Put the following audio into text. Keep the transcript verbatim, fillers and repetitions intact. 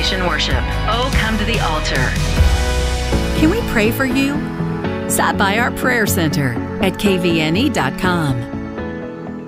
Restoration Worship. Oh, come to the altar. Can we pray for you? Stop by our prayer center at k v n e dot com.